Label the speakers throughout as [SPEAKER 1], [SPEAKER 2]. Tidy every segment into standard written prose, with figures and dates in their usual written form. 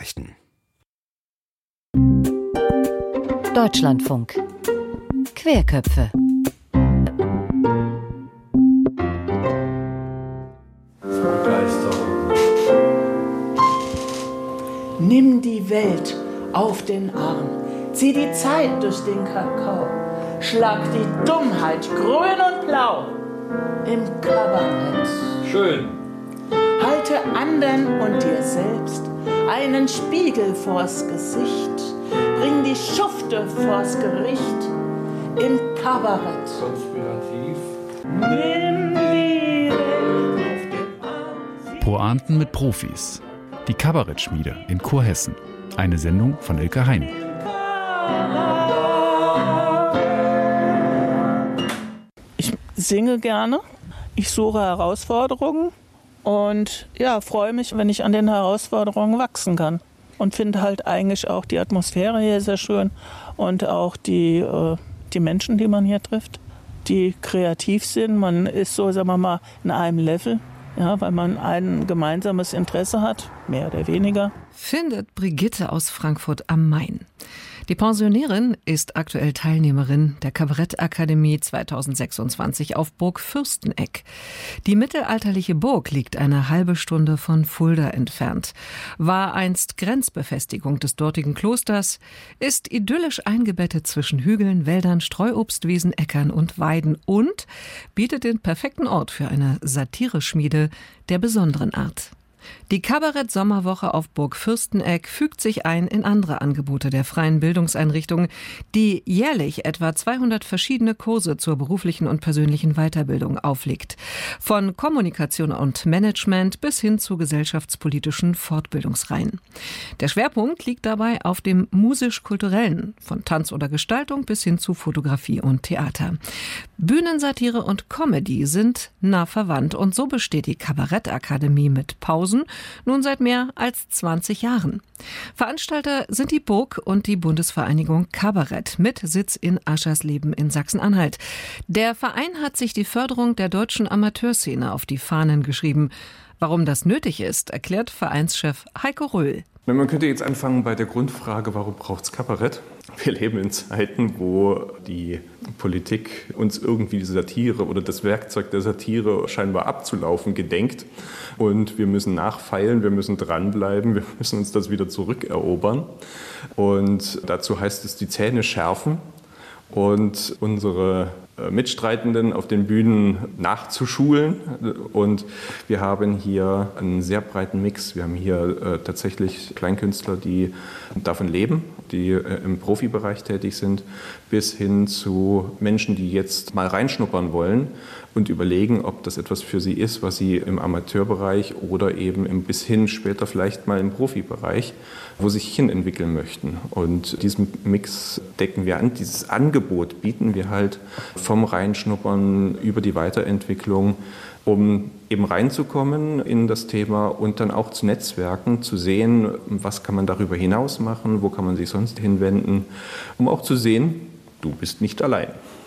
[SPEAKER 1] Nachrichten.
[SPEAKER 2] Deutschlandfunk. Querköpfe.
[SPEAKER 3] Nimm die Welt auf den Arm, zieh die Zeit durch den Kakao, schlag die Dummheit grün und blau im Kabarett.
[SPEAKER 4] Schön.
[SPEAKER 3] Halte anderen und dir selbst einen Spiegel vors Gesicht, bring die Schufte vors Gericht im Kabarett.
[SPEAKER 4] Konspirativ.
[SPEAKER 3] Nimm die Welt auf den Arm.
[SPEAKER 5] Pointen mit Profis. Die Kabarettschmiede in Kurhessen. Eine Sendung von Ilke Hein.
[SPEAKER 3] Ich singe gerne, ich suche Herausforderungen und freue mich, wenn ich an den Herausforderungen wachsen kann. Und finde halt eigentlich auch die Atmosphäre hier sehr schön und auch die Menschen, die man hier trifft, die kreativ sind. Man ist so, sagen wir mal, in einem Level. Ja, weil man ein gemeinsames Interesse hat, mehr oder weniger.
[SPEAKER 6] Findet Brigitte aus Frankfurt am Main. Die Pensionärin ist aktuell Teilnehmerin der Kabarettakademie 2026 auf Burg Fürsteneck. Die mittelalterliche Burg liegt eine halbe Stunde von Fulda entfernt, war einst Grenzbefestigung des dortigen Klosters, ist idyllisch eingebettet zwischen Hügeln, Wäldern, Streuobstwiesen, Äckern und Weiden und bietet den perfekten Ort für eine Satireschmiede der besonderen Art. Die Kabarett-Sommerwoche auf Burg Fürsteneck fügt sich ein in andere Angebote der freien Bildungseinrichtung, die jährlich etwa 200 verschiedene Kurse zur beruflichen und persönlichen Weiterbildung auflegt. Von Kommunikation und Management bis hin zu gesellschaftspolitischen Fortbildungsreihen. Der Schwerpunkt liegt dabei auf dem musisch-kulturellen, von Tanz oder Gestaltung bis hin zu Fotografie und Theater. Bühnensatire und Comedy sind nah verwandt und so besteht die Kabarettakademie mit Pausen nun seit mehr als 20 Jahren. Veranstalter sind die Burg und die Bundesvereinigung Kabarett mit Sitz in Aschersleben in Sachsen-Anhalt. Der Verein hat sich die Förderung der deutschen Amateurszene auf die Fahnen geschrieben. Warum das nötig ist, erklärt Vereinschef Heiko Röhl.
[SPEAKER 7] Man könnte jetzt anfangen bei der Grundfrage, warum braucht es Kabarett? Wir leben in Zeiten, wo die Politik uns irgendwie die Satire oder das Werkzeug der Satire scheinbar abzulaufen gedenkt. Und wir müssen nachfeilen, wir müssen dranbleiben, wir müssen uns das wieder zurückerobern. Und dazu heißt es, die Zähne schärfen und unsere Mitstreitenden auf den Bühnen nachzuschulen. Und wir haben hier einen sehr breiten Mix. Wir haben hier tatsächlich Kleinkünstler, die davon leben, die im Profibereich tätig sind, bis hin zu Menschen, die jetzt mal reinschnuppern wollen und überlegen, ob das etwas für sie ist, was sie im Amateurbereich oder eben bis hin später vielleicht mal im Profibereich, wo sie sich hin entwickeln möchten. Und diesen Mix decken wir an. Dieses Angebot bieten wir halt vom Reinschnuppern über die Weiterentwicklung, um eben reinzukommen in das Thema und dann auch zu netzwerken, zu sehen, was kann man darüber hinaus machen, wo kann man sich sonst hinwenden, um auch zu sehen, du bist nicht allein.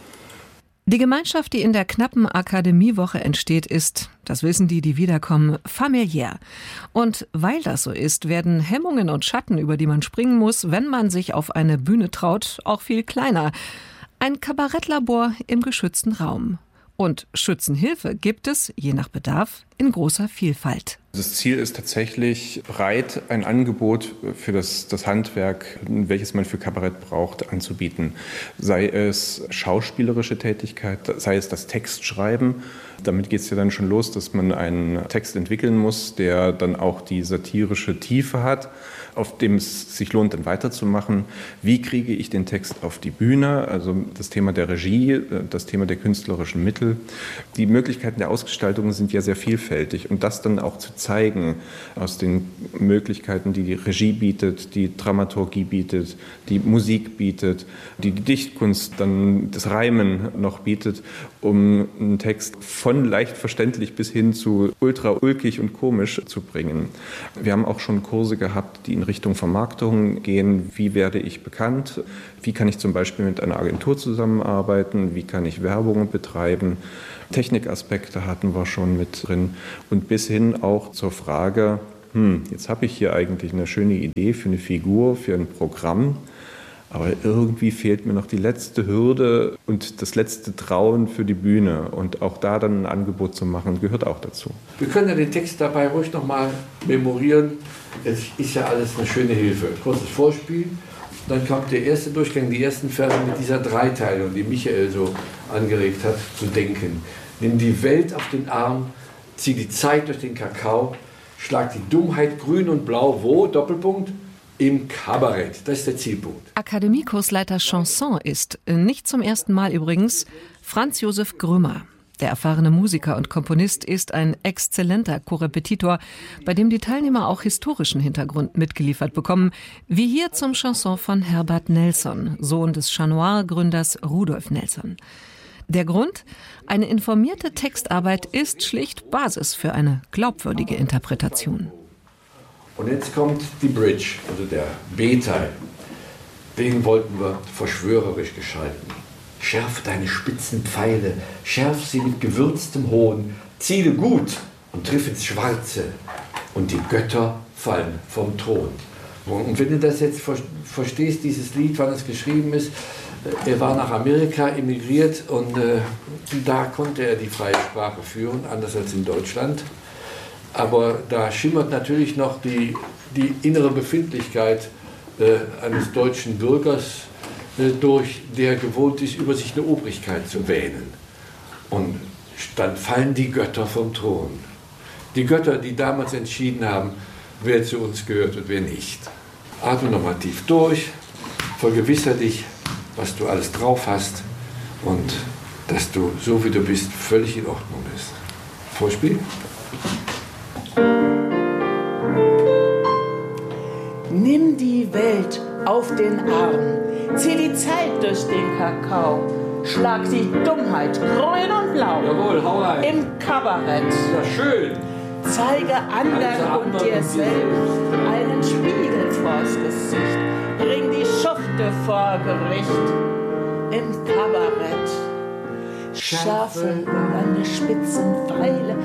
[SPEAKER 6] Die Gemeinschaft, die in der knappen Akademiewoche entsteht, ist, das wissen die, die wiederkommen, familiär. Und weil das so ist, werden Hemmungen und Schatten, über die man springen muss, wenn man sich auf eine Bühne traut, auch viel kleiner. Ein Kabarettlabor im geschützten Raum. Und Schützenhilfe gibt es, je nach Bedarf, in großer Vielfalt.
[SPEAKER 7] Das Ziel ist tatsächlich, breit ein Angebot für das Handwerk, welches man für Kabarett braucht, anzubieten. Sei es schauspielerische Tätigkeit, sei es das Textschreiben. Damit geht es ja dann schon los, dass man einen Text entwickeln muss, der dann auch die satirische Tiefe hat, auf dem es sich lohnt, dann weiterzumachen. Wie kriege ich den Text auf die Bühne? Also das Thema der Regie, das Thema der künstlerischen Mittel. Die Möglichkeiten der Ausgestaltung sind ja sehr vielfältig. Und das dann auch zu zeigen, aus den Möglichkeiten, die die Regie bietet, die Dramaturgie bietet, die Musik bietet, die Dichtkunst, dann das Reimen noch bietet, um einen Text von leicht verständlich bis hin zu ultra ulkig und komisch zu bringen. Wir haben auch schon Kurse gehabt, die in Richtung Vermarktung gehen. Wie werde ich bekannt? Wie kann ich zum Beispiel mit einer Agentur zusammenarbeiten? Wie kann ich Werbung betreiben? Technikaspekte hatten wir schon mit drin. Und bis hin auch zur Frage, jetzt habe ich hier eigentlich eine schöne Idee für eine Figur, für ein Programm, aber irgendwie fehlt mir noch die letzte Hürde und das letzte Trauen für die Bühne. Und auch da dann ein Angebot zu machen, gehört auch dazu.
[SPEAKER 1] Wir können ja den Text dabei ruhig nochmal memorieren. Es ist ja alles eine schöne Hilfe. Kurzes Vorspiel, dann kommt der erste Durchgang, die ersten Verse mit dieser Dreiteilung, die Michael so angeregt hat, zu denken. Nimm die Welt auf den Arm, zieh die Zeit durch den Kakao, schlag die Dummheit grün und blau, wo? Doppelpunkt. Im Kabarett. Das ist der Zielpunkt.
[SPEAKER 6] Akademiekursleiter Chanson ist, nicht zum ersten Mal übrigens, Franz Josef Grümmer. Der erfahrene Musiker und Komponist ist ein exzellenter Korrepetitor, bei dem die Teilnehmer auch historischen Hintergrund mitgeliefert bekommen, wie hier zum Chanson von Herbert Nelson, Sohn des Chat Noir-Gründers Rudolf Nelson. Der Grund? Eine informierte Textarbeit ist schlicht Basis für eine glaubwürdige Interpretation.
[SPEAKER 1] Und jetzt kommt die Bridge, also der B-Teil. Den wollten wir verschwörerisch gestalten. Schärf deine spitzen Pfeile, schärf sie mit gewürztem Hohn, ziele gut und triff ins Schwarze und die Götter fallen vom Thron. Und wenn du das jetzt verstehst, dieses Lied, wann es geschrieben ist, er war nach Amerika emigriert und da konnte er die freie Sprache führen, anders als in Deutschland. Aber da schimmert natürlich noch die innere Befindlichkeit eines deutschen Bürgers durch, der gewohnt ist, über sich eine Obrigkeit zu wähnen. Und dann fallen die Götter vom Thron. Die Götter, die damals entschieden haben, wer zu uns gehört und wer nicht. Atme nochmal tief durch, vergewissere dich, was du alles drauf hast und dass du, so wie du bist, völlig in Ordnung bist. Vorspiel.
[SPEAKER 3] Nimm die Welt auf den Arm, zieh die Zeit durch den Kakao, schlag die Dummheit grün und blau.
[SPEAKER 1] Jawohl, hau rein.
[SPEAKER 3] Im Kabarett.
[SPEAKER 1] Ja, schön.
[SPEAKER 3] Zeige anderen und dir selbst einen Spiegel vors Gesicht. Bring die Schufte vor Gericht. Im Kabarett. Schärfe deine spitzen Pfeile.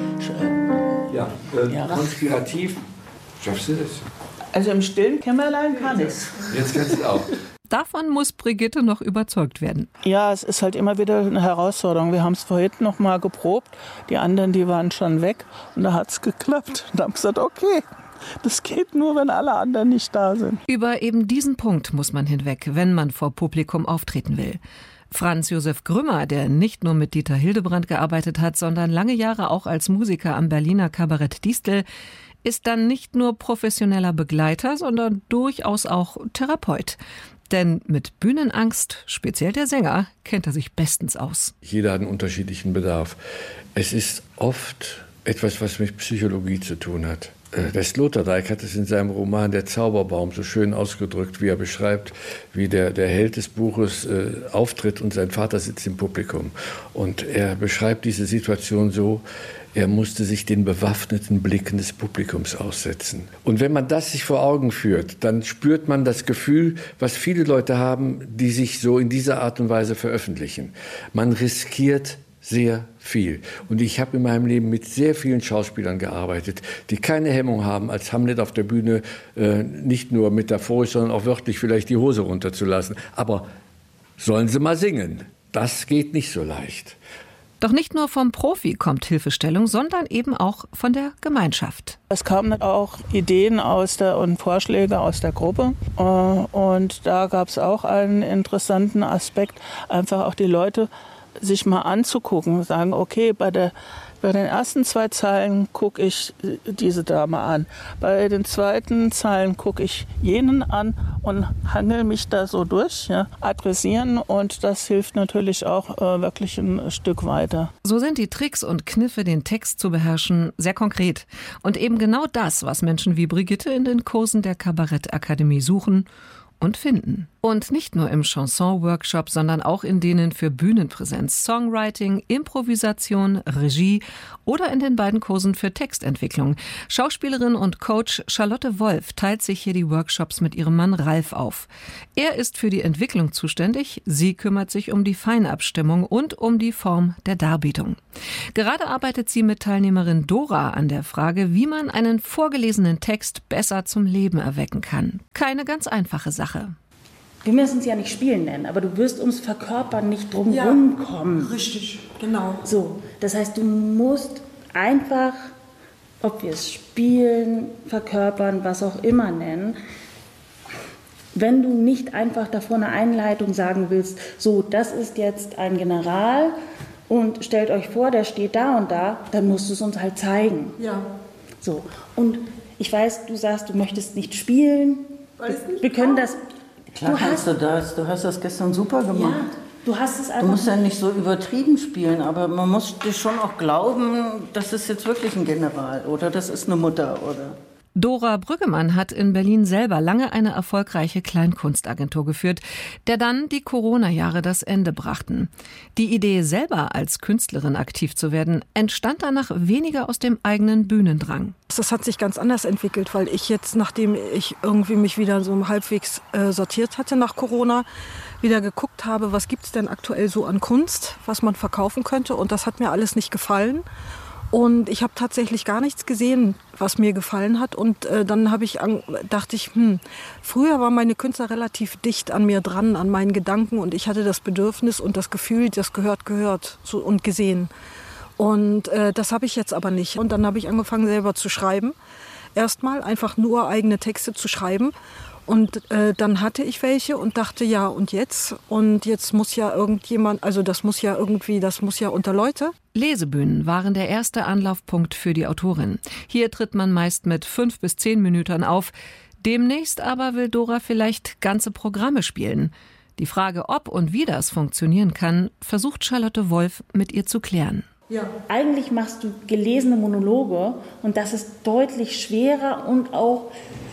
[SPEAKER 1] Ja, konspirativ. Schaffst du das?
[SPEAKER 3] Also im stillen Kämmerlein kann ich's.
[SPEAKER 1] Jetzt kannst du auch.
[SPEAKER 6] Davon muss Brigitte noch überzeugt werden.
[SPEAKER 3] Ja, es ist halt immer wieder eine Herausforderung. Wir haben es vorhin noch mal geprobt. Die anderen, die waren schon weg. Und da hat es geklappt. Und da haben wir gesagt, okay, das geht nur, wenn alle anderen nicht da sind.
[SPEAKER 6] Über eben diesen Punkt muss man hinweg, wenn man vor Publikum auftreten will. Franz Josef Grümmer, der nicht nur mit Dieter Hildebrand gearbeitet hat, sondern lange Jahre auch als Musiker am Berliner Kabarett Distel, ist dann nicht nur professioneller Begleiter, sondern durchaus auch Therapeut. Denn mit Bühnenangst, speziell der Sänger, kennt er sich bestens aus.
[SPEAKER 1] Jeder hat einen unterschiedlichen Bedarf. Es ist oft etwas, was mit Psychologie zu tun hat. Der Sloterdijk hat es in seinem Roman Der Zauberbaum so schön ausgedrückt, wie er beschreibt, wie der Held des Buches auftritt und sein Vater sitzt im Publikum. Und er beschreibt diese Situation so, er musste sich den bewaffneten Blicken des Publikums aussetzen. Und wenn man das sich vor Augen führt, dann spürt man das Gefühl, was viele Leute haben, die sich so in dieser Art und Weise veröffentlichen. Man riskiert sehr viel. Und ich habe in meinem Leben mit sehr vielen Schauspielern gearbeitet, die keine Hemmung haben, als Hamlet auf der Bühne nicht nur metaphorisch, sondern auch wörtlich vielleicht die Hose runterzulassen. Aber sollen sie mal singen? Das geht nicht so leicht.
[SPEAKER 6] Doch nicht nur vom Profi kommt Hilfestellung, sondern eben auch von der Gemeinschaft.
[SPEAKER 3] Es kamen auch Ideen und Vorschläge aus der Gruppe. Und da gab es auch einen interessanten Aspekt, einfach auch die Leute sich mal anzugucken, sagen, okay, bei den ersten 2 Zeilen gucke ich diese Dame an. Bei den zweiten Zeilen gucke ich jenen an und hangel mich da so durch, ja, adressieren, und das hilft natürlich auch wirklich ein Stück weiter.
[SPEAKER 6] So sind die Tricks und Kniffe, den Text zu beherrschen, sehr konkret. Und eben genau das, was Menschen wie Brigitte in den Kursen der Kabarettakademie suchen und finden. Und nicht nur im Chanson-Workshop, sondern auch in denen für Bühnenpräsenz, Songwriting, Improvisation, Regie oder in den beiden Kursen für Textentwicklung. Schauspielerin und Coach Charlotte Wolf teilt sich hier die Workshops mit ihrem Mann Ralf auf. Er ist für die Entwicklung zuständig, sie kümmert sich um die Feinabstimmung und um die Form der Darbietung. Gerade arbeitet sie mit Teilnehmerin Dora an der Frage, wie man einen vorgelesenen Text besser zum Leben erwecken kann. Keine ganz einfache Sache.
[SPEAKER 4] Wir müssen es ja nicht Spielen nennen, aber du wirst ums Verkörpern nicht drumherum kommen.
[SPEAKER 8] Richtig, genau.
[SPEAKER 4] So, das heißt, du musst einfach, ob wir es Spielen, Verkörpern, was auch immer nennen, wenn du nicht einfach davor eine Einleitung sagen willst, so, das ist jetzt ein General und stellt euch vor, der steht da und da, dann musst du es uns halt zeigen.
[SPEAKER 8] Ja.
[SPEAKER 4] So, und ich weiß, du sagst, du möchtest nicht spielen. Wir können das...
[SPEAKER 9] Klar kannst du das. Du hast das gestern super gemacht.
[SPEAKER 4] Ja, du hast es einfach.
[SPEAKER 9] Du musst ja nicht so übertrieben spielen, aber man muss dir schon auch glauben, das ist jetzt wirklich ein General oder das ist eine Mutter oder...
[SPEAKER 6] Dora Brüggemann hat in Berlin selber lange eine erfolgreiche Kleinkunstagentur geführt, der dann die Corona-Jahre das Ende brachten. Die Idee, selber als Künstlerin aktiv zu werden, entstand danach weniger aus dem eigenen Bühnendrang.
[SPEAKER 8] Das hat sich ganz anders entwickelt, weil ich jetzt, nachdem ich irgendwie mich wieder so halbwegs sortiert hatte nach Corona, wieder geguckt habe, was gibt es denn aktuell so an Kunst, was man verkaufen könnte. Und das hat mir alles nicht gefallen. Und ich habe tatsächlich gar nichts gesehen, was mir gefallen hat. Und dann dachte ich, früher waren meine Künstler relativ dicht an mir dran, an meinen Gedanken. Und ich hatte das Bedürfnis und das Gefühl, das gehört so, und gesehen. Und das habe ich jetzt aber nicht. Und dann habe ich angefangen, selber zu schreiben. Erstmal einfach nur eigene Texte zu schreiben. Und dann hatte ich welche und dachte, ja, und jetzt? Und jetzt muss ja irgendjemand, also das muss ja unter Leute.
[SPEAKER 6] Lesebühnen waren der erste Anlaufpunkt für die Autorin. Hier tritt man meist mit 5 bis 10 Minuten auf. Demnächst aber will Dora vielleicht ganze Programme spielen. Die Frage, ob und wie das funktionieren kann, versucht Charlotte Wolf mit ihr zu klären.
[SPEAKER 4] Ja. Eigentlich machst du gelesene Monologe und das ist deutlich schwerer und auch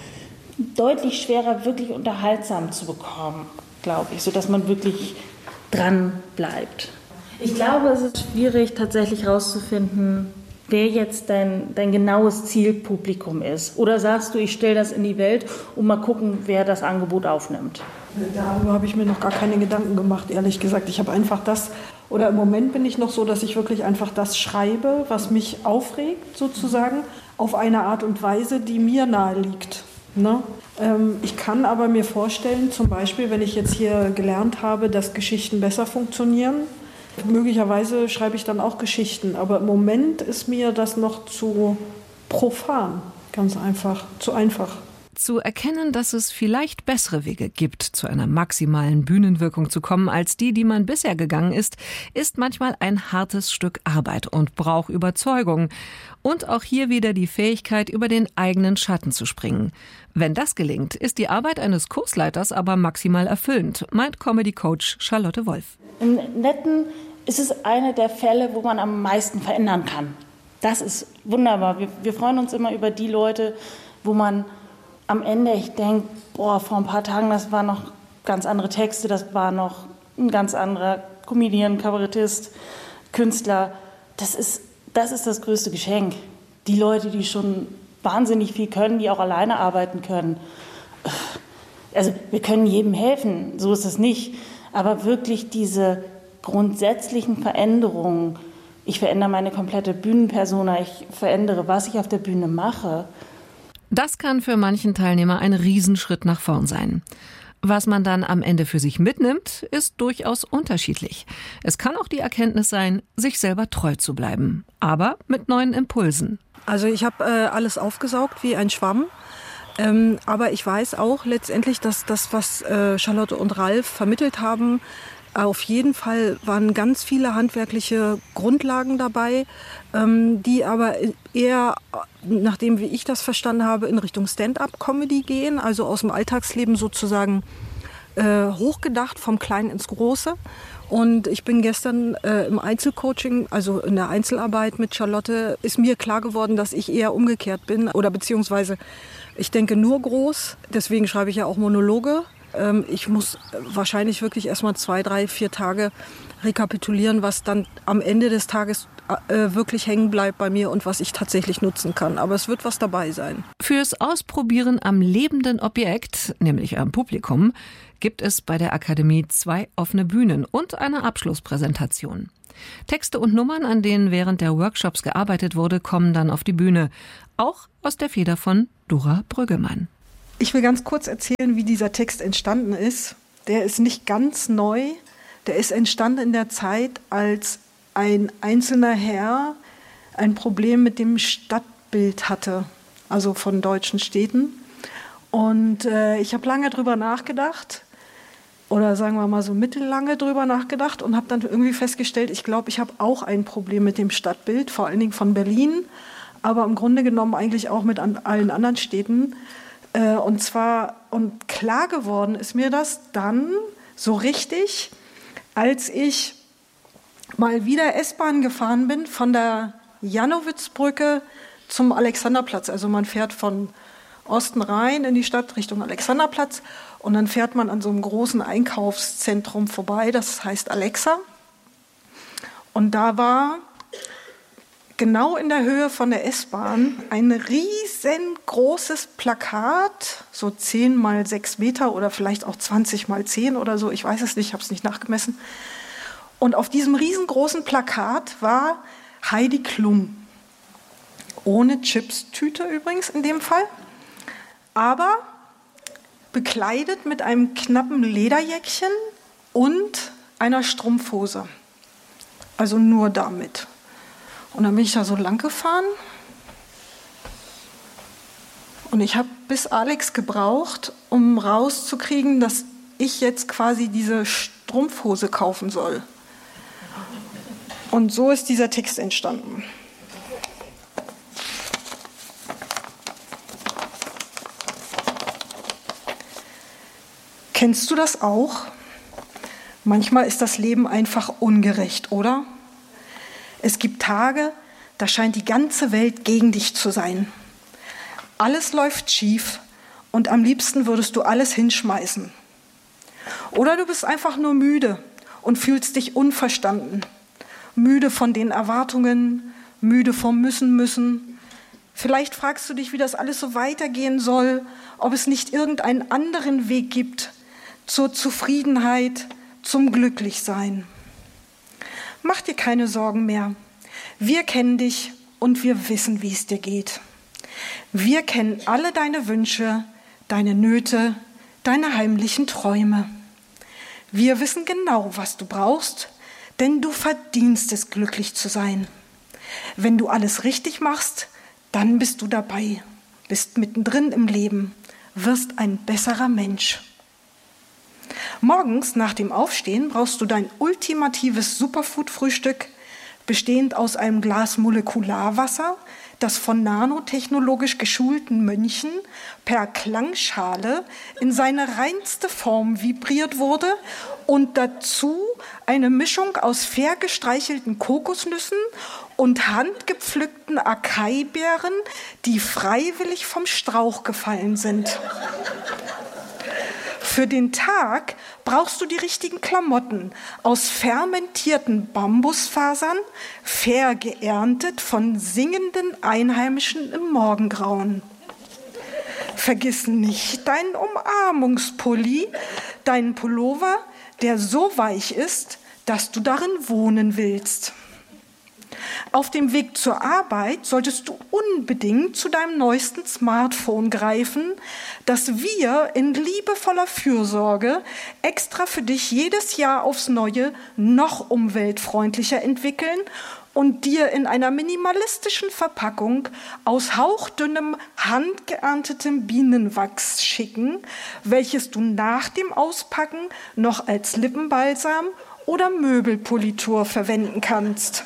[SPEAKER 4] deutlich schwerer, wirklich unterhaltsam zu bekommen, glaube ich, sodass man wirklich dran bleibt. Ich glaube, es ist schwierig, tatsächlich herauszufinden, wer jetzt dein genaues Zielpublikum ist. Oder sagst du, ich stelle das in die Welt und mal gucken, wer das Angebot aufnimmt?
[SPEAKER 8] Darüber habe ich mir noch gar keine Gedanken gemacht, ehrlich gesagt. Ich habe einfach im Moment bin ich noch so, dass ich wirklich einfach das schreibe, was mich aufregt, sozusagen, auf eine Art und Weise, die mir nahe liegt. Ne? Ich kann aber mir vorstellen, zum Beispiel, wenn ich jetzt hier gelernt habe, dass Geschichten besser funktionieren, möglicherweise schreibe ich dann auch Geschichten. Aber im Moment ist mir das noch zu profan, ganz einfach, zu einfach.
[SPEAKER 6] Zu erkennen, dass es vielleicht bessere Wege gibt, zu einer maximalen Bühnenwirkung zu kommen, als die man bisher gegangen ist manchmal ein hartes Stück Arbeit und braucht Überzeugung. Und auch hier wieder die Fähigkeit, über den eigenen Schatten zu springen. Wenn das gelingt, ist die Arbeit eines Kursleiters aber maximal erfüllend, meint Comedy-Coach Charlotte Wolf.
[SPEAKER 4] Im Netten ist es einer der Fälle, wo man am meisten verändern kann. Das ist wunderbar. Wir freuen uns immer über die Leute, wo man am Ende, ich denke, vor ein paar Tagen, das waren noch ganz andere Texte, das war noch ein ganz anderer Comedian, Kabarettist, Künstler. Das ist das größte Geschenk. Die Leute, die schon wahnsinnig viel können, die auch alleine arbeiten können. Also wir können jedem helfen, so ist es nicht. Aber wirklich diese grundsätzlichen Veränderungen, ich verändere meine komplette Bühnenpersona, ich verändere, was ich auf der Bühne mache.
[SPEAKER 6] Das kann für manchen Teilnehmer ein Riesenschritt nach vorn sein. Was man dann am Ende für sich mitnimmt, ist durchaus unterschiedlich. Es kann auch die Erkenntnis sein, sich selber treu zu bleiben, aber mit neuen Impulsen.
[SPEAKER 8] Also ich habe alles aufgesaugt wie ein Schwamm. Aber ich weiß auch letztendlich, dass das, was Charlotte und Ralf vermittelt haben, auf jeden Fall waren ganz viele handwerkliche Grundlagen dabei, die aber eher, nachdem wie ich das verstanden habe, in Richtung Stand-up-Comedy gehen, also aus dem Alltagsleben sozusagen hochgedacht, vom Kleinen ins Große. Und ich bin gestern im Einzelcoaching, also in der Einzelarbeit mit Charlotte, ist mir klar geworden, dass ich eher umgekehrt bin oder beziehungsweise ich denke nur groß, deswegen schreibe ich ja auch Monologe. Ich muss wahrscheinlich wirklich erstmal 2, 3, 4 Tage rekapitulieren, was dann am Ende des Tages wirklich hängen bleibt bei mir und was ich tatsächlich nutzen kann. Aber es wird was dabei sein.
[SPEAKER 6] Fürs Ausprobieren am lebenden Objekt, nämlich am Publikum, gibt es bei der Akademie 2 offene Bühnen und eine Abschlusspräsentation. Texte und Nummern, an denen während der Workshops gearbeitet wurde, kommen dann auf die Bühne. Auch aus der Feder von Dora Brüggemann.
[SPEAKER 8] Ich will ganz kurz erzählen, wie dieser Text entstanden ist. Der ist nicht ganz neu. Der ist entstanden in der Zeit, als ein einzelner Herr ein Problem mit dem Stadtbild hatte, also von deutschen Städten. Und ich habe lange drüber nachgedacht, oder sagen wir mal so mittellange drüber nachgedacht und habe dann irgendwie festgestellt, ich glaube, ich habe auch ein Problem mit dem Stadtbild, vor allen Dingen von Berlin, aber im Grunde genommen eigentlich auch mit allen anderen Städten. Und klar geworden ist mir das dann so richtig, als ich mal wieder S-Bahn gefahren bin von der Jannowitzbrücke zum Alexanderplatz. Also man fährt von Osten rein in die Stadt Richtung Alexanderplatz und dann fährt man an so einem großen Einkaufszentrum vorbei, das heißt Alexa. Und da war genau in der Höhe von der S-Bahn ein riesengroßes Plakat, so 10 mal 6 Meter oder vielleicht auch 20 mal 10 oder so, ich weiß es nicht, ich habe es nicht nachgemessen. Und auf diesem riesengroßen Plakat war Heidi Klum. Ohne Chips-Tüte übrigens in dem Fall. Aber bekleidet mit einem knappen Lederjäckchen und einer Strumpfhose. Also nur damit. Und dann bin ich da so lang gefahren. Und ich habe bis Alex gebraucht, um rauszukriegen, dass ich jetzt quasi diese Strumpfhose kaufen soll. Und so ist dieser Text entstanden. Kennst du das auch? Manchmal ist das Leben einfach ungerecht, oder? Es gibt Tage, da scheint die ganze Welt gegen dich zu sein. Alles läuft schief und am liebsten würdest du alles hinschmeißen. Oder du bist einfach nur müde und fühlst dich unverstanden. Müde von den Erwartungen, müde vom Müssen. Vielleicht fragst du dich, wie das alles so weitergehen soll, ob es nicht irgendeinen anderen Weg gibt zur Zufriedenheit, zum Glücklichsein. Mach dir keine Sorgen mehr. Wir kennen dich und wir wissen, wie es dir geht. Wir kennen alle deine Wünsche, deine Nöte, deine heimlichen Träume. Wir wissen genau, was du brauchst, denn du verdienst es, glücklich zu sein. Wenn du alles richtig machst, dann bist du dabei, bist mittendrin im Leben, wirst ein besserer Mensch. Morgens nach dem Aufstehen brauchst du dein ultimatives Superfood-Frühstück, bestehend aus einem Glas Molekularwasser, das von nanotechnologisch geschulten Mönchen per Klangschale in seine reinste Form vibriert wurde und dazu eine Mischung aus fair gestreichelten Kokosnüssen und handgepflückten Acai-Beeren, die freiwillig vom Strauch gefallen sind. Für den Tag brauchst du die richtigen Klamotten aus fermentierten Bambusfasern, fair geerntet von singenden Einheimischen im Morgengrauen. Vergiss nicht deinen Umarmungspulli, deinen Pullover, der so weich ist, dass du darin wohnen willst. Auf dem Weg zur Arbeit solltest du unbedingt zu deinem neuesten Smartphone greifen, das wir in liebevoller Fürsorge extra für dich jedes Jahr aufs Neue noch umweltfreundlicher entwickeln und dir in einer minimalistischen Verpackung aus hauchdünnem, handgeerntetem Bienenwachs schicken, welches du nach dem Auspacken noch als Lippenbalsam oder Möbelpolitur verwenden kannst.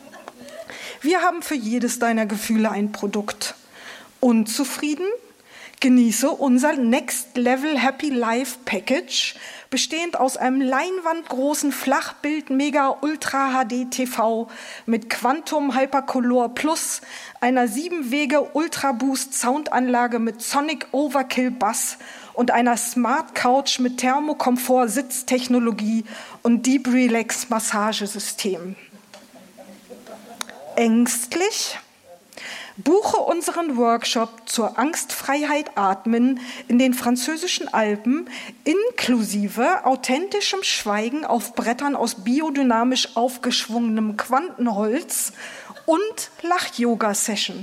[SPEAKER 8] Wir haben für jedes deiner Gefühle ein Produkt. Unzufrieden? Genieße unser Next Level Happy Life Package, bestehend aus einem leinwandgroßen Flachbild Mega Ultra HD TV mit Quantum Hypercolor Plus, einer 7-Wege Ultra Boost Soundanlage mit Sonic Overkill Bass und einer Smart Couch mit Thermokomfort Sitztechnologie und Deep Relax Massagesystem. Ängstlich? Buche unseren Workshop zur Angstfreiheit Atmen in den französischen Alpen inklusive authentischem Schweigen auf Brettern aus biodynamisch aufgeschwungenem Quantenholz und Lach-Yoga-Session.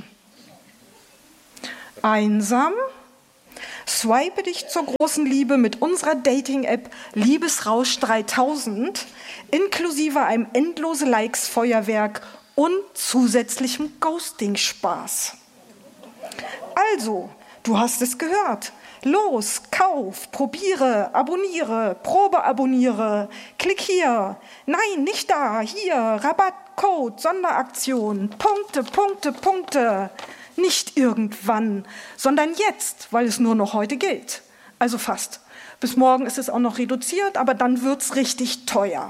[SPEAKER 8] Einsam? Swipe dich zur großen Liebe mit unserer Dating-App Liebesrausch 3000 inklusive einem endlose Likes-Feuerwerk und zusätzlichem Ghosting-Spaß. Also, du hast es gehört. Los, kauf, probiere, abonniere, probeabonniere, klick hier. Nein, nicht da, hier, Rabatt, Code, Sonderaktion, Punkte, Punkte, Punkte. Nicht irgendwann, sondern jetzt, weil es nur noch heute gilt. Also fast. Bis morgen ist es auch noch reduziert, aber dann wird's richtig teuer.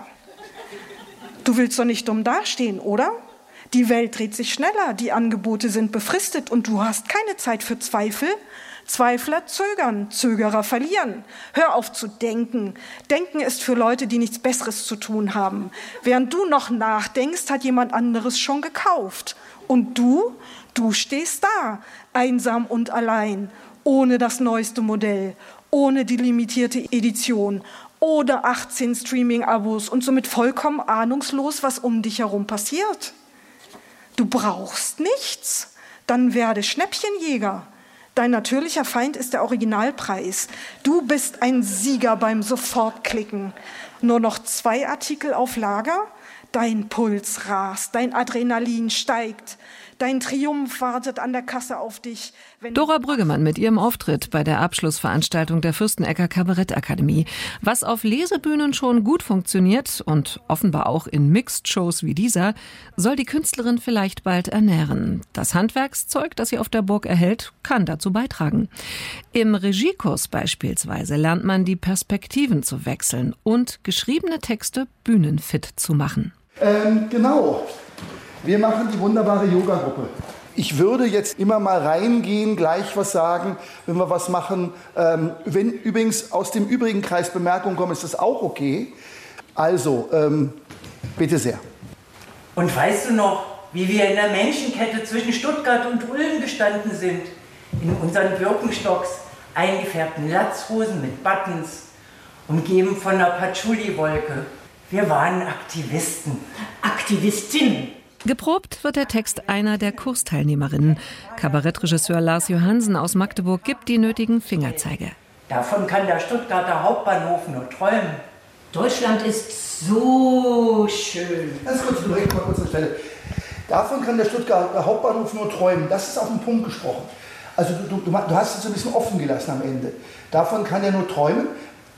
[SPEAKER 8] Du willst doch nicht dumm dastehen, oder? Die Welt dreht sich schneller, die Angebote sind befristet und du hast keine Zeit für Zweifel. Zweifler zögern, Zögerer verlieren. Hör auf zu denken. Denken ist für Leute, die nichts Besseres zu tun haben. Während du noch nachdenkst, hat jemand anderes schon gekauft. Und du stehst da, einsam und allein, ohne das neueste Modell, ohne die limitierte Edition, ohne 18 Streaming-Abos und somit vollkommen ahnungslos, was um dich herum passiert. Du brauchst nichts, dann werde Schnäppchenjäger. Dein natürlicher Feind ist der Originalpreis. Du bist ein Sieger beim Sofortklicken. Nur noch 2 Artikel auf Lager? Dein Puls rast, dein Adrenalin steigt. Dein Triumph wartet an der Kasse auf dich.
[SPEAKER 6] Dora Brüggemann mit ihrem Auftritt bei der Abschlussveranstaltung der Fürstenecker Kabarettakademie. Was auf Lesebühnen schon gut funktioniert und offenbar auch in Mixed-Shows wie dieser, soll die Künstlerin vielleicht bald ernähren. Das Handwerkszeug, das sie auf der Burg erhält, kann dazu beitragen. Im Regiekurs beispielsweise lernt man, die Perspektiven zu wechseln und geschriebene Texte bühnenfit zu machen.
[SPEAKER 10] Genau. Wir machen die wunderbare Yoga-Gruppe. Ich würde jetzt immer mal reingehen, gleich was sagen, wenn wir was machen. Wenn übrigens aus dem übrigen Kreis Bemerkungen kommen, ist das auch okay. Also, bitte sehr.
[SPEAKER 11] Und weißt du noch, wie wir in der Menschenkette zwischen Stuttgart und Ulm gestanden sind? In unseren Birkenstocks, eingefärbten Latzhosen mit Buttons, umgeben von einer Patchouli-Wolke. Wir waren Aktivisten.
[SPEAKER 4] Aktivistinnen.
[SPEAKER 6] Geprobt wird der Text einer der Kursteilnehmerinnen. Kabarettregisseur Lars Johansen aus Magdeburg gibt die nötigen Fingerzeige.
[SPEAKER 11] Davon kann der Stuttgarter Hauptbahnhof nur träumen.
[SPEAKER 4] Deutschland ist so schön.
[SPEAKER 10] Ganz kurz, du direkt mal kurz an Stelle. Davon kann der Stuttgarter Hauptbahnhof nur träumen. Das ist auf den Punkt gesprochen. Also du hast es so ein bisschen offen gelassen am Ende. Davon kann er nur träumen.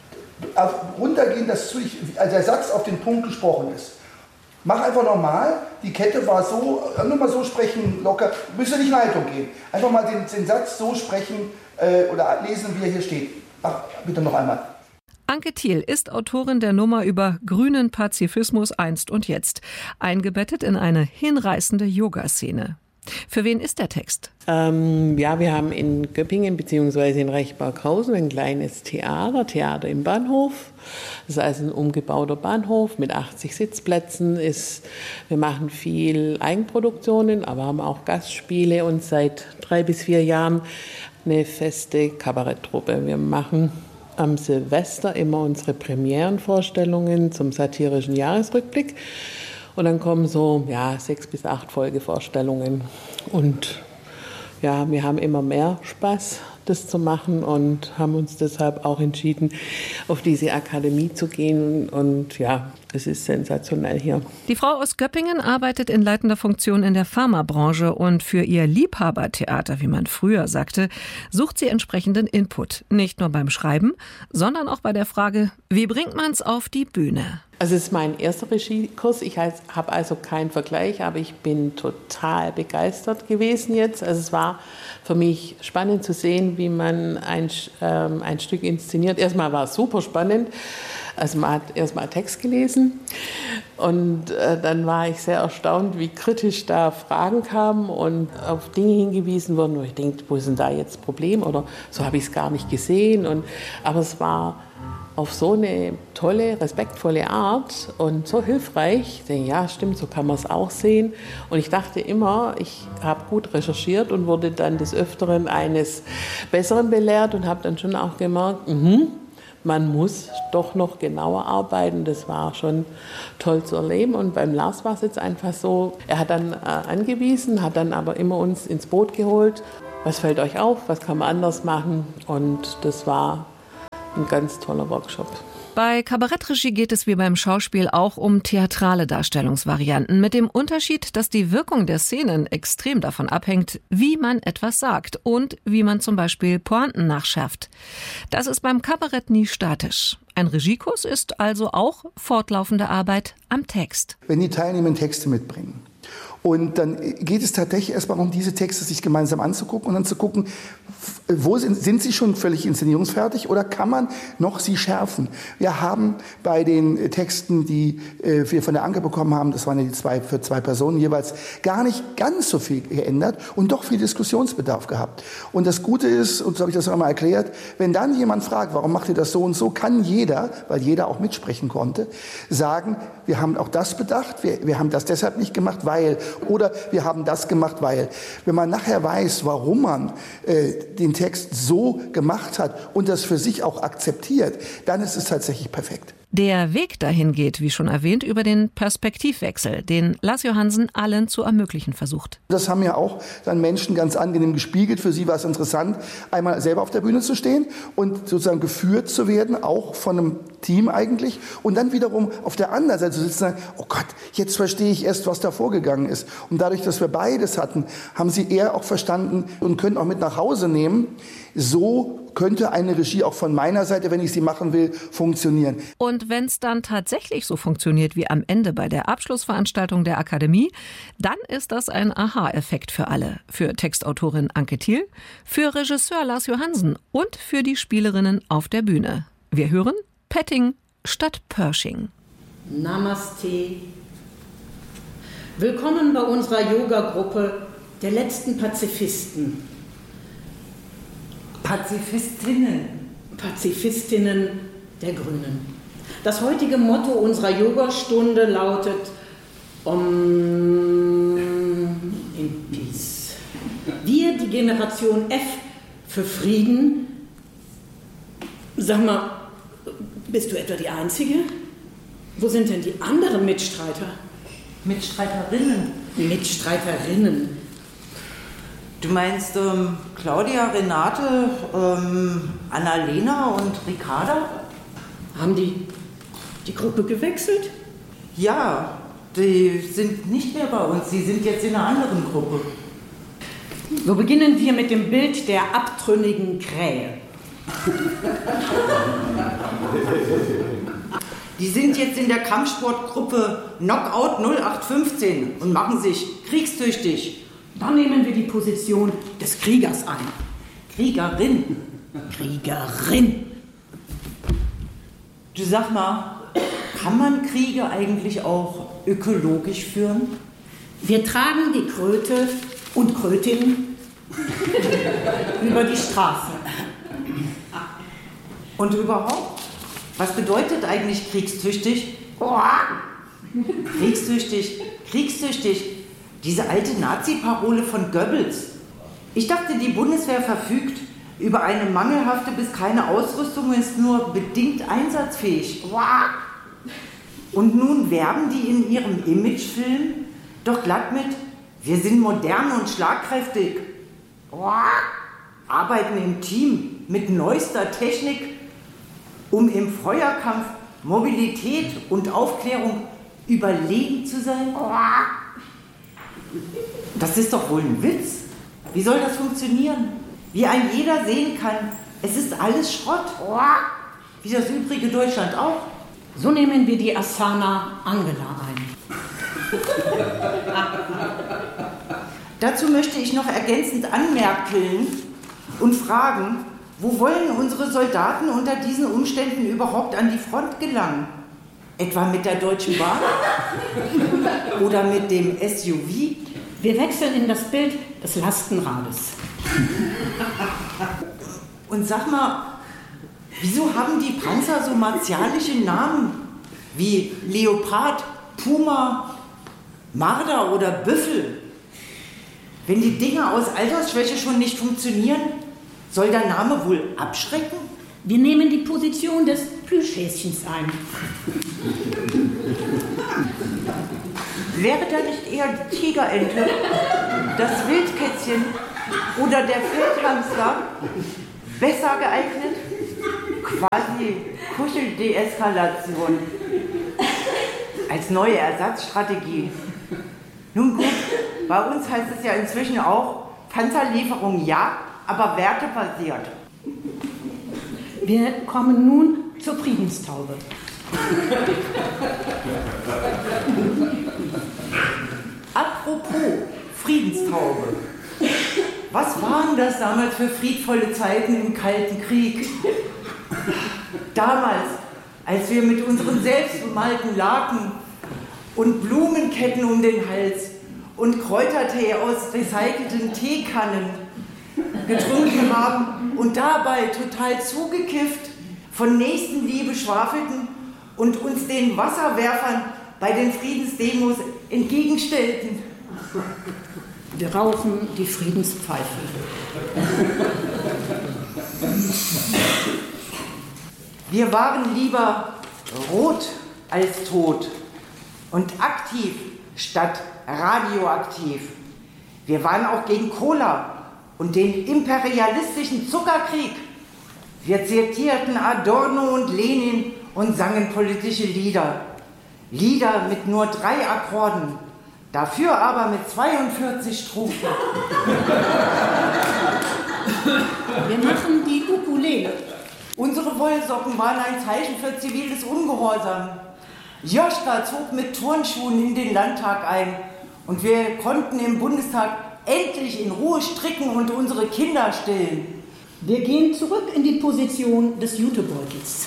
[SPEAKER 10] Runtergehen, dass also der Satz auf den Punkt gesprochen ist. Mach einfach normal, die Kette war so, nur mal so sprechen, locker, müsst ihr nicht in Leitung gehen. Einfach mal den Satz so sprechen oder lesen, wie er hier steht. Ach, bitte noch einmal.
[SPEAKER 6] Anke Thiel ist Autorin der Nummer über grünen Pazifismus einst und jetzt, eingebettet in eine hinreißende Yoga-Szene. Für wen ist der Text?
[SPEAKER 12] Wir haben in Göppingen bzw. in Rechberghausen ein kleines Theater im Bahnhof. Das ist also ein umgebauter Bahnhof mit 80 Sitzplätzen. Wir machen viel Eigenproduktionen, aber haben auch Gastspiele und seit 3 bis 4 Jahren eine feste Kabaretttruppe. Wir machen am Silvester immer unsere Premierenvorstellungen zum satirischen Jahresrückblick. Und dann kommen so 6 bis 8 Folgevorstellungen. Und ja, wir haben immer mehr Spaß, das zu machen und haben uns deshalb auch entschieden, auf diese Akademie zu gehen. Und ja, es ist sensationell hier.
[SPEAKER 6] Die Frau aus Göppingen arbeitet in leitender Funktion in der Pharmabranche und für ihr Liebhabertheater, wie man früher sagte, sucht sie entsprechenden Input. Nicht nur beim Schreiben, sondern auch bei der Frage, wie bringt man es auf die Bühne?
[SPEAKER 12] Also es ist mein erster Regiekurs. Ich habe also keinen Vergleich, aber ich bin total begeistert gewesen jetzt. Also es war für mich spannend zu sehen, wie man ein Stück inszeniert. Erstmal war es super spannend. Also man hat erstmal Text gelesen und dann war ich sehr erstaunt, wie kritisch da Fragen kamen und auf Dinge hingewiesen wurden, wo ich denke, wo ist denn da jetzt das Problem oder so habe ich es gar nicht gesehen. Aber es war auf so eine tolle, respektvolle Art und so hilfreich. Ich denke, ja, stimmt, so kann man es auch sehen. Und ich dachte immer, ich habe gut recherchiert und wurde dann des Öfteren eines Besseren belehrt und habe dann schon auch gemerkt, man muss doch noch genauer arbeiten. Das war schon toll zu erleben. Und beim Lars war es jetzt einfach so, er hat dann angewiesen, hat dann aber immer uns ins Boot geholt. Was fällt euch auf? Was kann man anders machen? Und das war ein ganz toller Workshop.
[SPEAKER 6] Bei Kabarettregie geht es wie beim Schauspiel auch um theatrale Darstellungsvarianten, mit dem Unterschied, dass die Wirkung der Szenen extrem davon abhängt, wie man etwas sagt und wie man zum Beispiel Pointen nachschärft. Das ist beim Kabarett nie statisch. Ein Regiekurs ist also auch fortlaufende Arbeit am Text.
[SPEAKER 10] Wenn die Teilnehmer Texte mitbringen, und dann geht es tatsächlich erstmal um diese Texte sich gemeinsam anzugucken und dann zu gucken, wo sind sie schon völlig inszenierungsfertig oder kann man noch sie schärfen? Wir haben bei den Texten, die wir von der Anke bekommen haben, das waren ja für 2 Personen jeweils, gar nicht ganz so viel geändert und doch viel Diskussionsbedarf gehabt. Und das Gute ist, und so habe ich das auch mal erklärt, wenn dann jemand fragt, warum macht ihr das so und so, kann jeder, weil jeder auch mitsprechen konnte, sagen, wir haben auch das bedacht, wir haben das deshalb nicht gemacht, weil, oder wir haben das gemacht, weil. Wenn man nachher weiß, warum man den Text so gemacht hat und das für sich auch akzeptiert, dann ist es tatsächlich perfekt.
[SPEAKER 6] Der Weg dahin geht, wie schon erwähnt, über den Perspektivwechsel, den Lars Johansen allen zu ermöglichen versucht.
[SPEAKER 10] Das haben ja auch dann Menschen ganz angenehm gespiegelt. Für sie war es interessant, einmal selber auf der Bühne zu stehen und sozusagen geführt zu werden, auch von einem Team eigentlich. Und dann wiederum auf der anderen Seite zu sitzen und sagen, oh Gott, jetzt verstehe ich erst, was da vorgegangen ist. Und dadurch, dass wir beides hatten, haben sie eher auch verstanden und können auch mit nach Hause nehmen. So könnte eine Regie auch von meiner Seite, wenn ich sie machen will, funktionieren.
[SPEAKER 6] Und wenn es dann tatsächlich so funktioniert wie am Ende bei der Abschlussveranstaltung der Akademie, dann ist das ein Aha-Effekt für alle. Für Textautorin Anke Thiel, für Regisseur Lars Johansen und für die Spielerinnen auf der Bühne. Wir hören Petting statt Pershing.
[SPEAKER 13] Namaste. Willkommen bei unserer Yoga-Gruppe der letzten Pazifisten. Pazifistinnen der Grünen. Das heutige Motto unserer Yogastunde lautet in Peace. Wir, die Generation F für Frieden. Sag mal, bist du etwa die Einzige? Wo sind denn die anderen Mitstreiter? Mitstreiterinnen.
[SPEAKER 14] Du meinst Claudia, Renate, Annalena und Ricarda?
[SPEAKER 13] Haben die Gruppe gewechselt?
[SPEAKER 14] Ja, die sind nicht mehr bei uns. Sie sind jetzt in einer anderen Gruppe.
[SPEAKER 13] So beginnen wir mit dem Bild der abtrünnigen Krähe.
[SPEAKER 14] Die sind jetzt in der Kampfsportgruppe Knockout 0815 und machen sich kriegstüchtig.
[SPEAKER 13] Dann nehmen wir die Position des Kriegers ein.
[SPEAKER 14] Kriegerin. Du sag mal, kann man Kriege eigentlich auch ökologisch führen?
[SPEAKER 13] Wir tragen die Kröte und Krötin über die Straße.
[SPEAKER 14] Und überhaupt? Was bedeutet eigentlich kriegstüchtig? Kriegstüchtig. Diese alte Nazi-Parole von Goebbels. Ich dachte, die Bundeswehr verfügt über eine mangelhafte bis keine Ausrüstung und ist nur bedingt einsatzfähig. Und nun werben die in ihrem Imagefilm doch glatt mit, wir sind modern und schlagkräftig. Arbeiten im Team mit neuester Technik, um im Feuerkampf, Mobilität und Aufklärung überlegen zu sein. Das ist doch wohl ein Witz. Wie soll das funktionieren? Wie ein jeder sehen kann, es ist alles Schrott. Wie das übrige Deutschland auch.
[SPEAKER 13] So nehmen wir die Asana Angela ein.
[SPEAKER 14] Dazu möchte ich noch ergänzend anmerken und fragen, wo wollen unsere Soldaten unter diesen Umständen überhaupt an die Front gelangen? Etwa mit der Deutschen Bahn? Oder mit dem SUV?
[SPEAKER 13] Wir wechseln in das Bild des Lastenrades.
[SPEAKER 14] Und sag mal, wieso haben die Panzer so martialische Namen wie Leopard, Puma, Marder oder Büffel? Wenn die Dinge aus Altersschwäche schon nicht funktionieren, soll der Name wohl abschrecken?
[SPEAKER 13] Wir nehmen die Position des Plüschhäschens ein.
[SPEAKER 14] Wäre da nicht eher die Tigerente, das Wildkätzchen oder der Feldhamster besser geeignet? Quasi Kuschel-Deeskalation als neue Ersatzstrategie. Nun gut, bei uns heißt es ja inzwischen auch Panzerlieferung ja, aber wertebasiert.
[SPEAKER 13] Wir kommen nun zur Friedenstaube.
[SPEAKER 14] Apropos Friedenstaube. Was waren das damals für friedvolle Zeiten im Kalten Krieg? Damals, als wir mit unseren selbstbemalten Laken und Blumenketten um den Hals und Kräutertee aus recycelten Teekannen getrunken haben und dabei total zugekifft von Nächstenliebe schwafelten und uns den Wasserwerfern bei den Friedensdemos entgegenstellten.
[SPEAKER 13] Wir rauchen die Friedenspfeife.
[SPEAKER 14] Wir waren lieber rot als tot und aktiv statt radioaktiv. Wir waren auch gegen Cola und den imperialistischen Zuckerkrieg. Wir zitierten Adorno und Lenin und sangen politische Lieder. Lieder mit nur 3 Akkorden, dafür aber mit 42 Strophen.
[SPEAKER 13] Wir machen die Ukulele.
[SPEAKER 14] Unsere Wollsocken waren ein Zeichen für ziviles Ungehorsam. Joschka zog mit Turnschuhen in den Landtag ein und wir konnten im Bundestag endlich in Ruhe stricken und unsere Kinder stillen.
[SPEAKER 13] Wir gehen zurück in die Position des Jutebeutels.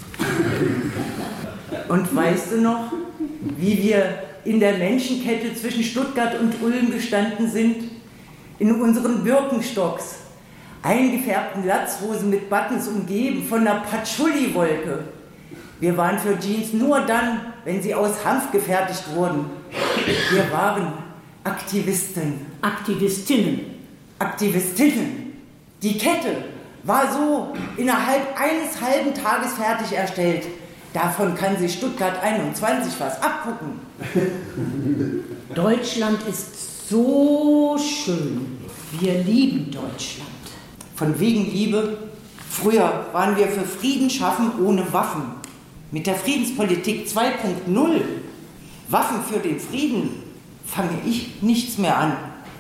[SPEAKER 14] Und weißt du noch, wie wir in der Menschenkette zwischen Stuttgart und Ulm gestanden sind? In unseren Birkenstocks, eingefärbten Latzhosen mit Buttons umgeben von einer Patchouli-Wolke. Wir waren für Jeans nur dann, wenn sie aus Hanf gefertigt wurden. Wir waren Aktivisten.
[SPEAKER 13] Aktivistinnen.
[SPEAKER 14] Aktivistinnen. Die Kette war so innerhalb eines halben Tages fertig erstellt. Davon kann sich Stuttgart 21 was abgucken.
[SPEAKER 13] Deutschland ist so schön. Wir lieben Deutschland.
[SPEAKER 14] Von wegen Liebe. Früher waren wir für Frieden schaffen ohne Waffen. Mit der Friedenspolitik 2.0, Waffen für den Frieden, fange ich nichts mehr an.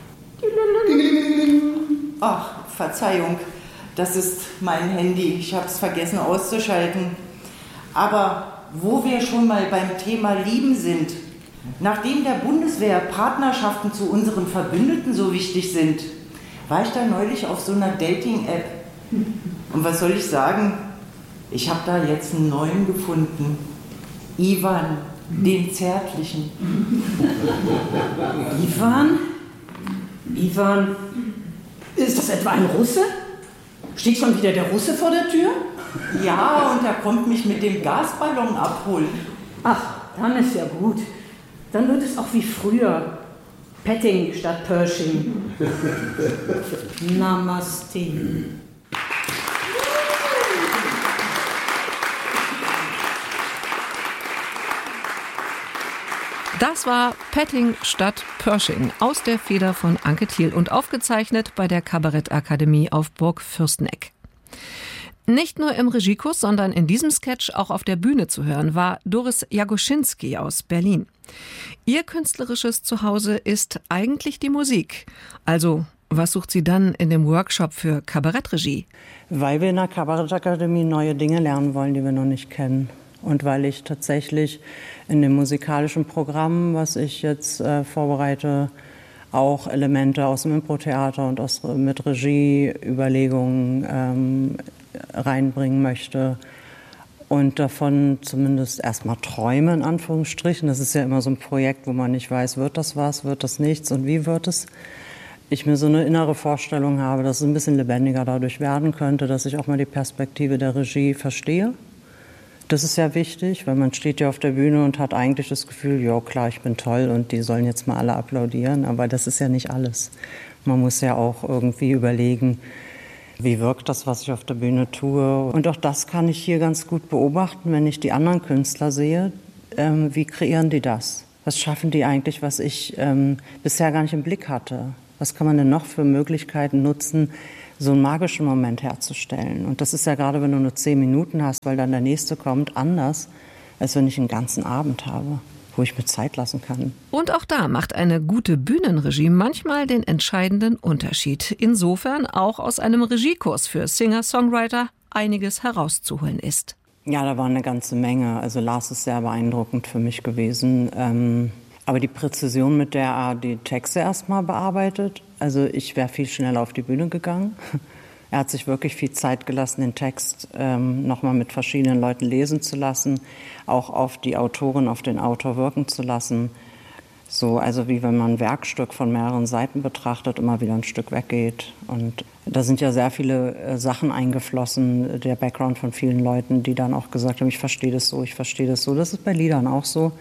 [SPEAKER 14] Ach, Verzeihung, das ist mein Handy. Ich habe es vergessen auszuschalten. Aber wo wir schon mal beim Thema Lieben sind, nachdem der Bundeswehr Partnerschaften zu unseren Verbündeten so wichtig sind, war ich da neulich auf so einer Dating-App. Und was soll ich sagen? Ich habe da jetzt einen neuen gefunden. Ivan, den Zärtlichen.
[SPEAKER 13] Ivan, ist das etwa ein Russe? Steht schon wieder der Russe vor der Tür?
[SPEAKER 14] Ja, und er kommt mich mit dem Gasballon abholen.
[SPEAKER 13] Ach, dann ist ja gut. Dann wird es auch wie früher. Petting statt Pershing. Namaste.
[SPEAKER 6] Das war Petting statt Pershing aus der Feder von Anke Thiel und aufgezeichnet bei der Kabarettakademie auf Burg Fürsteneck. Nicht nur im Regiekurs, sondern in diesem Sketch auch auf der Bühne zu hören war Doris Jagoschinski aus Berlin. Ihr künstlerisches Zuhause ist eigentlich die Musik. Also, was sucht sie dann in dem Workshop für Kabarettregie?
[SPEAKER 15] Weil wir in der Kabarettakademie neue Dinge lernen wollen, die wir noch nicht kennen. Und weil ich tatsächlich in dem musikalischen Programm, was ich jetzt vorbereite, auch Elemente aus dem Impro-Theater und mit Regieüberlegungen reinbringen möchte und davon zumindest erstmal träume, in Anführungsstrichen. Das ist ja immer so ein Projekt, wo man nicht weiß, wird das was, wird das nichts und wie wird es. Ich mir so eine innere Vorstellung habe, dass es ein bisschen lebendiger dadurch werden könnte, dass ich auch mal die Perspektive der Regie verstehe. Das ist ja wichtig, weil man steht ja auf der Bühne und hat eigentlich das Gefühl, ja klar, ich bin toll und die sollen jetzt mal alle applaudieren, aber das ist ja nicht alles. Man muss ja auch irgendwie überlegen, wie wirkt das, was ich auf der Bühne tue. Und auch das kann ich hier ganz gut beobachten, wenn ich die anderen Künstler sehe. Wie kreieren die das? Was schaffen die eigentlich, was ich bisher gar nicht im Blick hatte? Was kann man denn noch für Möglichkeiten nutzen, so einen magischen Moment herzustellen? Und das ist ja gerade, wenn du nur 10 Minuten hast, weil dann der nächste kommt, anders, als wenn ich einen ganzen Abend habe, wo ich mir Zeit lassen kann.
[SPEAKER 6] Und auch da macht eine gute Bühnenregie manchmal den entscheidenden Unterschied. Insofern auch aus einem Regiekurs für Singer-Songwriter einiges herauszuholen ist.
[SPEAKER 15] Ja, da war eine ganze Menge. Also Lars ist sehr beeindruckend für mich gewesen. Aber die Präzision, mit der er die Texte erstmal bearbeitet, also ich wäre viel schneller auf die Bühne gegangen. Er hat sich wirklich viel Zeit gelassen, den Text nochmal mit verschiedenen Leuten lesen zu lassen, auch auf die Autorin, auf den Autor wirken zu lassen. So, also wie wenn man ein Werkstück von mehreren Seiten betrachtet, immer wieder ein Stück weggeht. Und da sind ja sehr viele Sachen eingeflossen, der Background von vielen Leuten, die dann auch gesagt haben, ich verstehe das so, ich verstehe das so. Das ist bei Liedern auch so.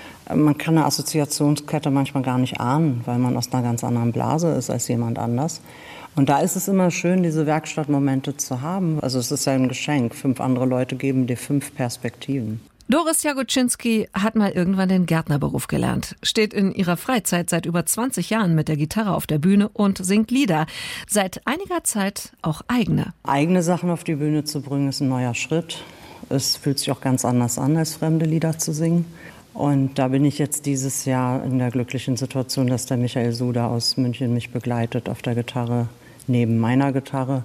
[SPEAKER 15] Man kann eine Assoziationskette manchmal gar nicht ahnen, weil man aus einer ganz anderen Blase ist als jemand anders. Und da ist es immer schön, diese Werkstattmomente zu haben. Also es ist ja ein Geschenk. 5 andere Leute geben dir 5 Perspektiven.
[SPEAKER 6] Doris Jagoczynski hat mal irgendwann den Gärtnerberuf gelernt, steht in ihrer Freizeit seit über 20 Jahren mit der Gitarre auf der Bühne und singt Lieder. Seit einiger Zeit auch eigene.
[SPEAKER 15] Eigene Sachen auf die Bühne zu bringen, ist ein neuer Schritt. Es fühlt sich auch ganz anders an, als fremde Lieder zu singen. Und da bin ich jetzt dieses Jahr in der glücklichen Situation, dass der Michael Suda aus München mich begleitet auf der Gitarre, neben meiner Gitarre.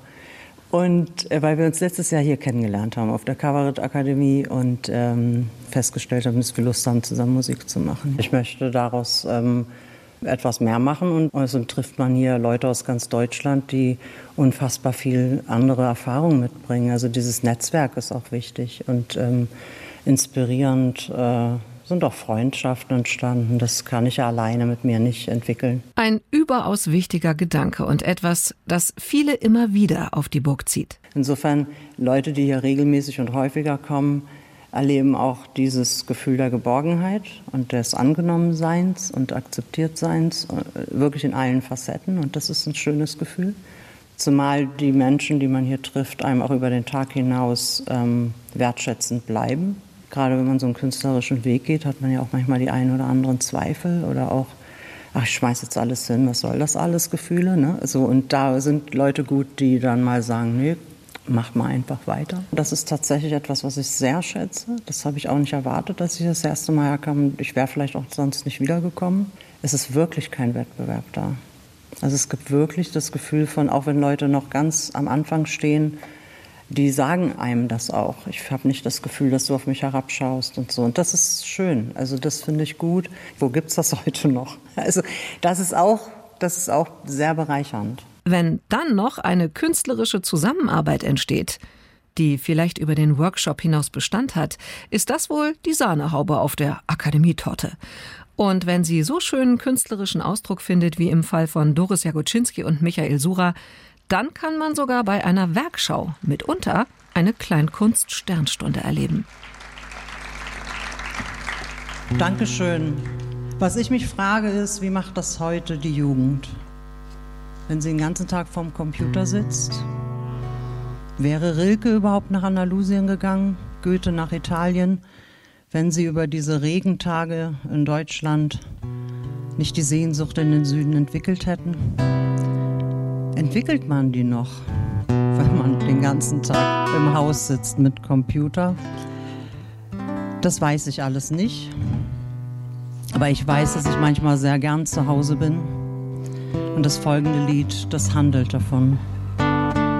[SPEAKER 15] Und weil wir uns letztes Jahr hier kennengelernt haben auf der Kabarett-Akademie und festgestellt haben, dass wir Lust haben, zusammen Musik zu machen. Ich möchte daraus etwas mehr machen und also trifft man hier Leute aus ganz Deutschland, die unfassbar viel andere Erfahrungen mitbringen. Also dieses Netzwerk ist auch wichtig und inspirierend. Sind auch Freundschaften entstanden. Das kann ich ja alleine mit mir nicht entwickeln.
[SPEAKER 6] Ein überaus wichtiger Gedanke und etwas, das viele immer wieder auf die Burg zieht.
[SPEAKER 15] Insofern, Leute, die hier regelmäßig und häufiger kommen, erleben auch dieses Gefühl der Geborgenheit und des Angenommenseins und Akzeptiertseins, wirklich in allen Facetten. Und das ist ein schönes Gefühl. Zumal die Menschen, die man hier trifft, einem auch über den Tag hinaus wertschätzend bleiben. Gerade wenn man so einen künstlerischen Weg geht, hat man ja auch manchmal die einen oder anderen Zweifel oder auch, ach, ich schmeiß jetzt alles hin, was soll das alles, Gefühle, ne? So, und da sind Leute gut, die dann mal sagen, nee, mach mal einfach weiter. Das ist tatsächlich etwas, was ich sehr schätze. Das habe ich auch nicht erwartet, dass ich das erste Mal herkam. Ich wäre vielleicht auch sonst nicht wiedergekommen. Es ist wirklich kein Wettbewerb da. Also es gibt wirklich das Gefühl von, auch wenn Leute noch ganz am Anfang stehen, die sagen einem das auch. Ich habe nicht das Gefühl, dass du auf mich herabschaust und so. Und das ist schön. Also das finde ich gut. Wo gibt's das heute noch? Also das ist auch sehr bereichernd.
[SPEAKER 6] Wenn dann noch eine künstlerische Zusammenarbeit entsteht, die vielleicht über den Workshop hinaus Bestand hat, ist das wohl die Sahnehaube auf der Akademietorte. Und wenn sie so schönen künstlerischen Ausdruck findet, wie im Fall von Doris Jagoczynski und Michael Suda, dann kann man sogar bei einer Werkschau mitunter eine Kleinkunst-Sternstunde erleben.
[SPEAKER 15] Dankeschön. Was ich mich frage ist, wie macht das heute die Jugend? Wenn sie den ganzen Tag vorm Computer sitzt? Wäre Rilke überhaupt nach Andalusien gegangen? Goethe nach Italien? Wenn sie über diese Regentage in Deutschland nicht die Sehnsucht in den Süden entwickelt hätten? Entwickelt man die noch, wenn man den ganzen Tag im Haus sitzt mit Computer? Das weiß ich alles nicht. Aber ich weiß, dass ich manchmal sehr gern zu Hause bin. Und das folgende Lied, das handelt davon.